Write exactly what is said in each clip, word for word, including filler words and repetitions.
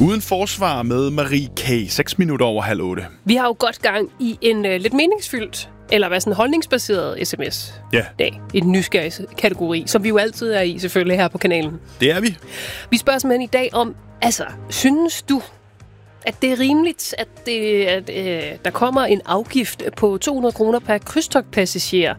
Uden forsvar med Marie K. seks minutter over halv otte. Vi har jo godt gang i en uh, lidt meningsfyldt, eller hvad sådan holdningsbaseret sms. Ja. Dag. I den nysgerrige kategori, som vi jo altid er i selvfølgelig her på kanalen. Det er vi. Vi spørger simpelthen i dag om, altså, synes du, at det er rimeligt, at, det, at øh, der kommer en afgift på to hundrede kroner per krydstogtpassager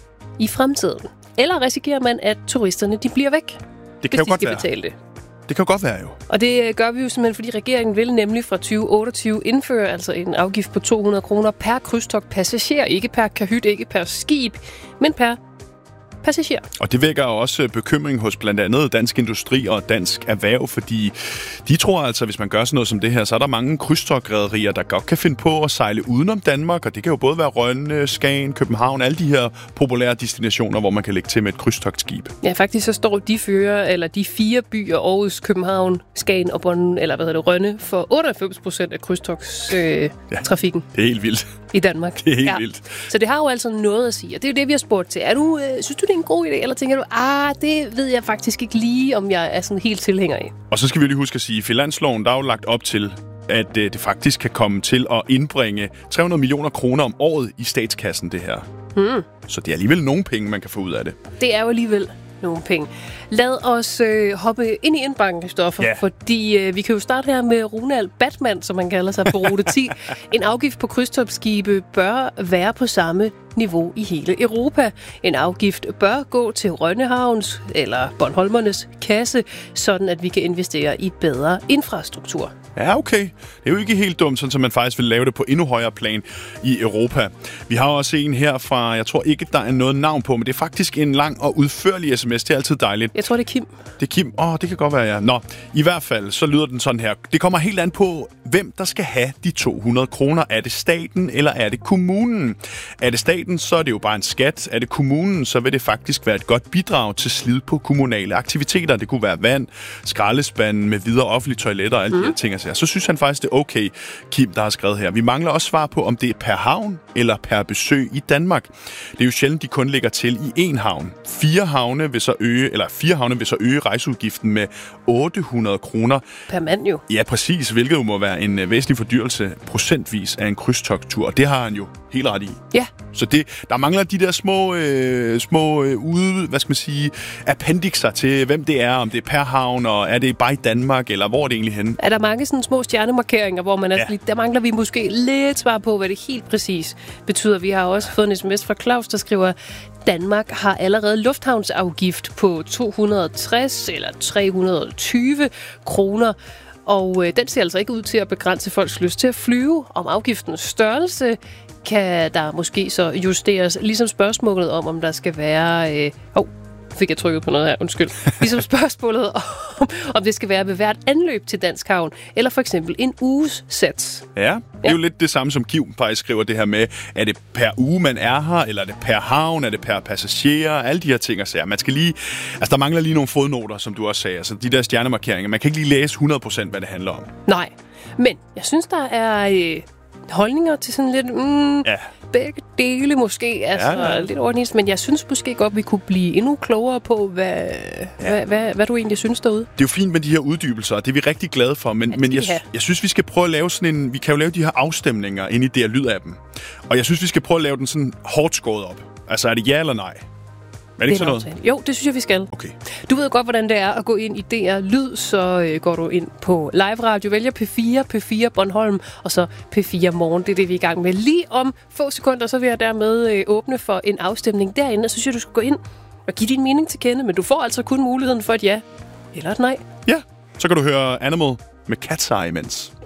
i fremtiden? Eller risikerer man, at turisterne de bliver væk, Det kan hvis jo de godt skal være. betale det? Det kan jo godt være jo. Og det gør vi jo simpelthen, fordi regeringen vil nemlig fra tyve otteogtyve indføre altså en afgift på to hundrede kroner per krydstogtpassager. Ikke per kahyt, ikke per skib, men per passager. Og det vækker også bekymring hos blandt andet Dansk Industri og Dansk Erhverv, fordi de tror altså, hvis man gør sådan noget som det her, så er der mange krydstogtrederier, der godt kan finde på at sejle udenom Danmark, og det kan jo både være Rønne, Skagen, København, alle de her populære destinationer, hvor man kan lægge til med et krydstogtskib. Ja, faktisk så står de fire, eller de fire byer, Aarhus, København, Skagen og Bonn, eller hvad hedder det, Rønne, for otteoghalvfems procent af krydstogtstrafikken øh, ja, det er helt vildt. i Danmark. Det er helt ja. vildt. Så det har jo altså noget at sige, og det er jo det, vi har spurgt til. Er du, øh, synes du, det er en god idé, eller tænker du, ah, det ved jeg faktisk ikke lige, om jeg er sådan helt tilhænger af? Og så skal vi lige huske at sige, at finansloven, der er jo lagt op til, at øh, det faktisk kan komme til at indbringe tre hundrede millioner kroner om året i statskassen, det her. Hmm. Så det er alligevel nogle penge, man kan få ud af det. Det er jo alligevel nogle penge. Lad os øh, hoppe ind i indbakken, Christoffer, Ja. fordi øh, vi kan jo starte her med Ronald Batman, som man kalder sig på rute ti. En afgift på krydstogtskibe bør være på samme niveau i hele Europa. En afgift bør gå til Rønnehavns eller Bornholmernes kasse, sådan at vi kan investere i bedre infrastruktur. Ja, okay. Det er jo ikke helt dumt, sådan at man faktisk vil lave det på endnu højere plan i Europa. Vi har også en her fra, jeg tror ikke, der er noget navn på, men det er faktisk en lang og udførlig sms. Det er altid dejligt. Jeg tror, det er Kim. Det er Kim. Åh, oh, det kan godt være, ja. Nå, i hvert fald, så lyder den sådan her. Det kommer helt an på, hvem der skal have de to hundrede kroner. Er det staten, eller er det kommunen? Er det staten, så er det jo bare en skat. Er det kommunen, så vil det faktisk være et godt bidrag til slid på kommunale aktiviteter. Det kunne være vand, skraldespand med videre offentlige toiletter og alle mm. de her ting. Så synes han faktisk, det er okay, Kim, der har skrevet her. Vi mangler også svar på, om det er per havn eller per besøg i Danmark. Det er jo sjældent, de kun ligger til i én havn. Fire havne vil så øge, eller fire havne vil så øge rejseudgiften med otte hundrede kroner. Per mand jo. Ja, præcis, hvilket jo må være en væsentlig fordyrelse procentvis af en krydstogttur. Og det har han jo helt ret i. Ja. Så det, der mangler de der små, øh, små øh, ude, hvad skal man sige, appendixer til, hvem det er, om det er per havn, og er det bare i Danmark, eller hvor er det egentlig henne? Er der mange sådan små stjernemarkeringer, hvor man er Ja. ja. Der mangler vi måske lidt svar på, hvad det helt præcis betyder. Vi har også fået en sms fra Claus, der skriver, Danmark har allerede lufthavnsafgift på to hundrede og tres eller tre hundrede og tyve kroner. Og øh, den ser altså ikke ud til at begrænse folks lyst til at flyve. Om afgiftens størrelse kan der måske så justeres, ligesom spørgsmålet om, om der skal være... Øh, oh, fik jeg trykket på noget her, undskyld. Ligesom spørgsmålet om, om det skal være ved hvert anløb til Dansk Havn, eller for eksempel en uges sats. Ja, det er Ja. jo lidt det samme, som Kim faktisk skriver det her med, er det per uge, man er her, eller er det per havn, er det per passagerer, alle de her ting og sager. Man skal lige, altså der mangler lige nogle fodnoter, som du også sagde, altså de der stjernemarkeringer. Man kan ikke lige læse hundrede procent, hvad det handler om. Nej, men jeg synes, der er øh, holdninger til sådan lidt... Mm, Ja. Begge dele måske, altså Ja, ja. lidt ordentligt, men jeg synes måske godt, vi kunne blive endnu klogere på, hvad, ja. hvad, hvad, hvad du egentlig synes derude. Det er jo fint med de her uddybelser, og det er vi rigtig glade for, men, det men skal jeg, vi have. jeg synes, vi skal prøve at lave sådan en... Vi kan jo lave de her afstemninger ind i det her lyd af dem. Og jeg synes, vi skal prøve at lave den sådan hårdt skåret op. Altså, er det ja eller nej? Er det ikke sådan noget? Aftale. Jo, det synes jeg, vi skal. Okay. Du ved godt, hvordan det er at gå ind i D R Lyd, så øh, går du ind på live radio, vælger P fire, P fire Bornholm, og så P fire Morgen. Det er det, vi er i gang med. Lige om få sekunder, så vil jeg dermed øh, åbne for en afstemning derinde, og så synes jeg, du skal gå ind og give din mening til kende, men du får altså kun muligheden for et ja eller et nej. Ja, så kan du høre Animal med Cat's Eye imens.